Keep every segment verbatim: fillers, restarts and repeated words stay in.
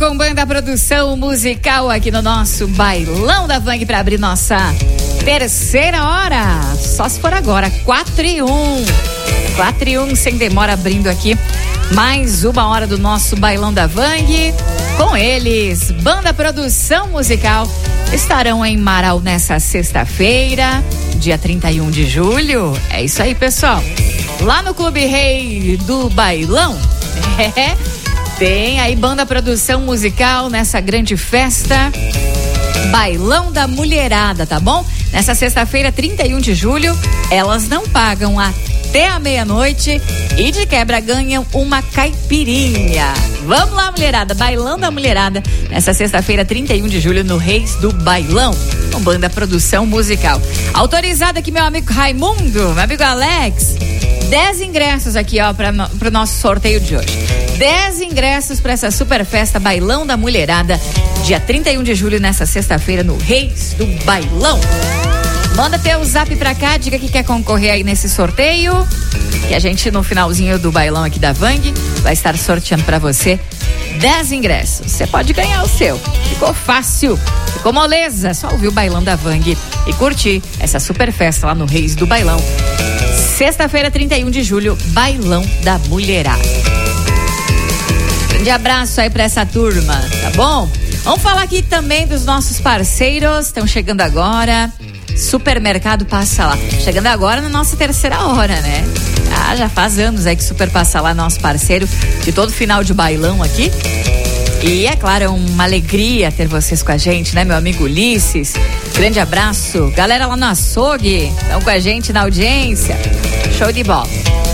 com Banda Produção Musical aqui no nosso Bailão da Vang para abrir nossa terceira hora. Só se for agora, quatro e um. quatro e um, sem demora, abrindo aqui mais uma hora do nosso Bailão da Vang. Com eles, Banda Produção Musical, estarão em Marau nessa sexta-feira, dia trinta e um de julho. É isso aí, pessoal. Lá no Clube Rei do Bailão, é, tem aí Banda Produção Musical nessa grande festa, Bailão da Mulherada, tá bom? Nessa sexta-feira, trinta e um de julho, elas não pagam até a meia-noite e de quebra ganham uma caipirinha. Vamos lá, mulherada, Bailão da Mulherada, nessa sexta-feira, trinta e um de julho, no Reis do Bailão, com Banda Produção Musical. Autorizado aqui meu amigo Raimundo, meu amigo Alex. dez ingressos aqui, ó, para no, o nosso sorteio de hoje. dez ingressos para essa super festa Bailão da Mulherada, dia trinta e um de julho, nessa sexta-feira, no Reis do Bailão. Manda teu zap pra cá, diga que quer concorrer aí nesse sorteio, que a gente no finalzinho do bailão aqui da Vang vai estar sorteando pra você dez ingressos. Você pode ganhar o seu. Ficou fácil, ficou moleza, só ouvir o Bailão da Vang e curtir essa super festa lá no Reis do Bailão. Sexta-feira, trinta e um de julho, Bailão da Mulherada. Grande abraço aí pra essa turma, tá bom? Vamos falar aqui também dos nossos parceiros, estão chegando agora. Supermercado Passa Lá, chegando agora na nossa terceira hora, né? Ah, já faz anos aí que Super Passa Lá é nosso parceiro de todo final de bailão aqui. E é claro, é uma alegria ter vocês com a gente, né, meu amigo Ulisses? Grande abraço. Galera lá no açougue, estão com a gente na audiência. Show de bola.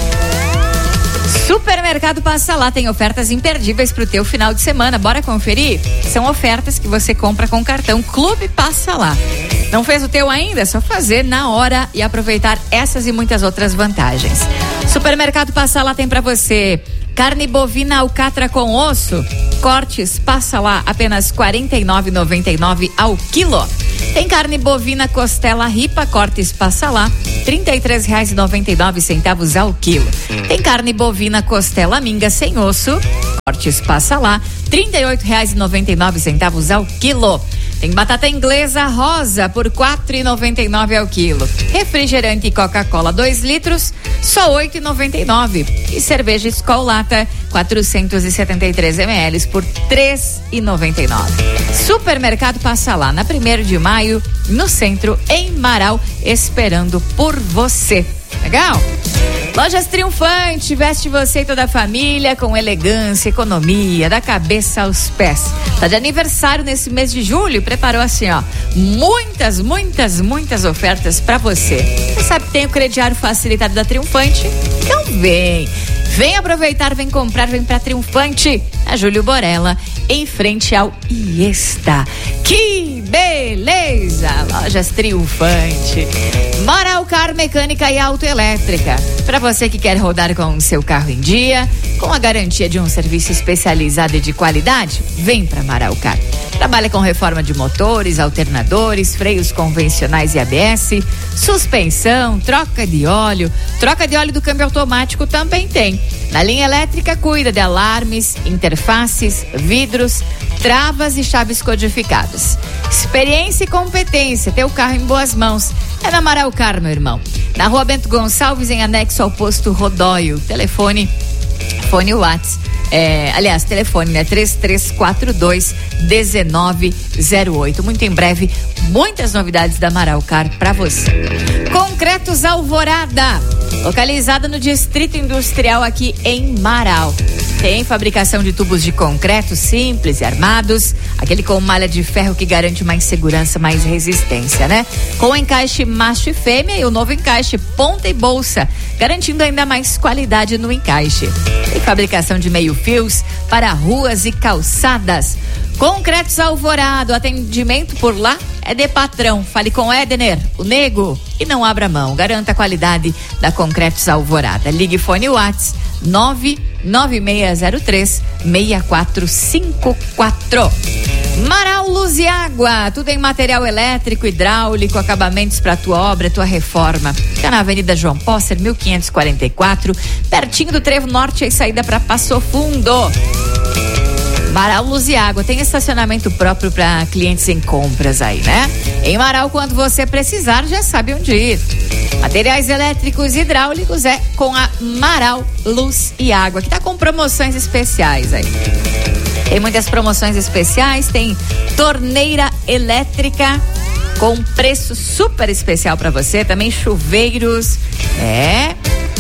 Supermercado Passa Lá tem ofertas imperdíveis pro teu final de semana. Bora conferir? São ofertas que você compra com cartão Clube Passa Lá. Não fez o teu ainda? É só fazer na hora e aproveitar essas e muitas outras vantagens. Supermercado Passa Lá tem pra você carne bovina alcatra com osso, cortes Passa Lá, apenas quarenta e nove reais e noventa e nove centavos ao quilo. Tem carne bovina costela ripa, cortes Passa Lá, trinta e três reais e noventa e nove centavos ao quilo. Tem carne bovina costela minga sem osso, cortes Passa Lá, trinta e oito reais e noventa e nove centavos ao quilo. Tem batata inglesa rosa por quatro reais e noventa e nove centavos ao quilo. Refrigerante Coca-Cola dois litros, só oito reais e noventa e nove centavos. E cerveja Skol Lata quatrocentos e setenta e três mililitros por três reais e noventa e nove centavos. Supermercado Passa Lá, na primeiro de maio, no centro, em Marau, esperando por você. Legal? Lojas Triunfante, veste você e toda a família com elegância, economia, da cabeça aos pés. Tá de aniversário nesse mês de julho, preparou assim, ó, muitas, muitas, muitas ofertas pra você. Você sabe que tem o crediário facilitado da Triunfante? Então vem, vem aproveitar, vem comprar, vem pra Triunfante, a Júlio Borella, em frente ao Iesta. Que beleza! Lojas Triunfante. Marau Car Mecânica e Autoelétrica. Para você que quer rodar com o seu carro em dia, com a garantia de um serviço especializado e de qualidade, vem para Marau Car. Trabalha com reforma de motores, alternadores, freios convencionais e A B S, suspensão, troca de óleo, troca de óleo do câmbio automático também tem. Na linha elétrica, cuida de alarmes, interfaces, vidros, travas e chaves codificadas. Experiência e competência, teu carro em boas mãos. É na Marau Car, meu irmão. Na Rua Bento Gonçalves, em anexo ao posto Rodóio. Telefone, fone WhatsApp. É, aliás, telefone, né? três três quatro dois, um nove zero oito. Muito em breve, muitas novidades da Marau Car pra você. Concretos Alvorada, localizada no Distrito Industrial aqui em Marau. Tem fabricação de tubos de concreto simples e armados, aquele com malha de ferro que garante mais segurança, mais resistência, né? Com encaixe macho e fêmea e o novo encaixe ponta e bolsa, garantindo ainda mais qualidade no encaixe. Tem fabricação de meio-fios para ruas e calçadas. Concretos Alvorada, atendimento por lá é de patrão. Fale com Édener, o nego, e não abra mão. Garanta a qualidade da Concretos Alvorada. Ligue fone WhatsApp nove nove seis zero três, seis quatro cinco quatro. Marau Luz e Água, tudo em material elétrico, hidráulico, acabamentos para tua obra, tua reforma. Fica na Avenida João Posser, mil quinhentos e quarenta e quatro, pertinho do Trevo Norte, aí saída para Passo Fundo. Marau Luz e Água tem estacionamento próprio para clientes em compras aí, né? Em Marau, quando você precisar, já sabe onde ir. Materiais elétricos e hidráulicos é com a Marau Luz e Água, que tá com promoções especiais aí. Tem muitas promoções especiais, tem torneira elétrica com preço super especial para você, também chuveiros. É,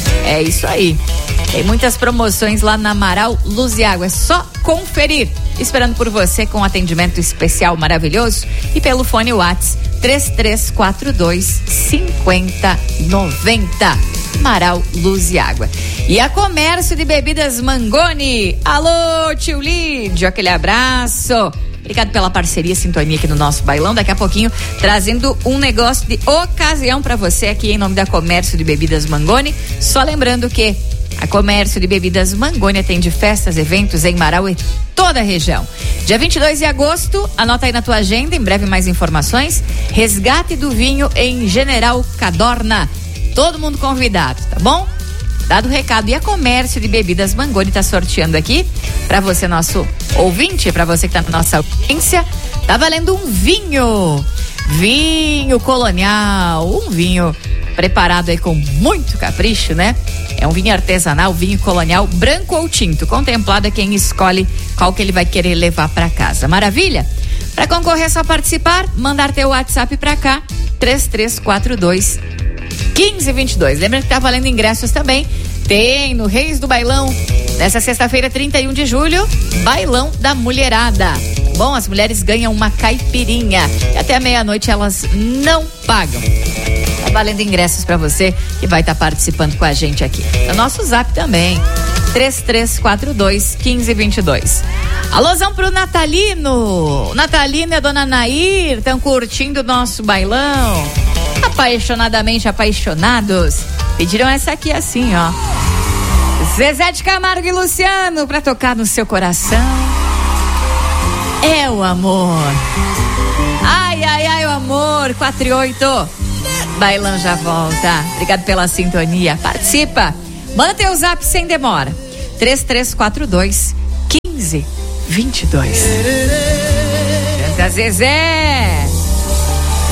é isso aí. Tem muitas promoções lá na Marau Luz e Água, é só conferir. Esperando por você com atendimento especial maravilhoso e pelo fone WhatsApp três três quatro dois cinco zero nove zero. Marau Luz e Água. E a Comércio de Bebidas Mangoni. Alô, tio Lídio, aquele abraço. Obrigado pela parceria, sintonia aqui no nosso bailão. Daqui a pouquinho, trazendo um negócio de ocasião para você aqui em nome da Comércio de Bebidas Mangoni. Só lembrando que a Comércio de Bebidas Mangoni atende festas, eventos em Marau e toda a região. Dia vinte e dois de agosto, anota aí na tua agenda, em breve mais informações. Resgate do vinho em General Cadorna. Todo mundo convidado, tá bom? Dado o recado. E a Comércio de Bebidas Mangoni tá sorteando aqui para você, nosso ouvinte, para você que tá na nossa audiência, tá valendo um vinho. Vinho colonial, um vinho preparado aí com muito capricho, né? É um vinho artesanal, vinho colonial, branco ou tinto. Contemplado é quem escolhe qual que ele vai querer levar para casa. Maravilha? Para concorrer é só participar, mandar teu WhatsApp para cá, três três quatro dois um cinco dois dois. Lembra que tá valendo ingressos também. Tem no Reis do Bailão, nessa sexta-feira, trinta e um de julho, Bailão da Mulherada. Bom, as mulheres ganham uma caipirinha e até a meia-noite elas não pagam. Tá valendo ingressos para você que vai estar tá participando com a gente aqui. No nosso zap também, três três quatro dois um cinco dois dois. Alôzão pro Natalino. Natalino e a dona Nair estão curtindo o nosso bailão. Apaixonadamente apaixonados. Pediram essa aqui assim, ó. Zezé de Camargo e Luciano pra tocar no seu coração. É o amor. Ai, ai, ai, o amor. quatro e oito. Bailão já volta. Obrigado pela sintonia. Participa. Manda teu zap sem demora. três três quatro dois um cinco dois dois. Zezé.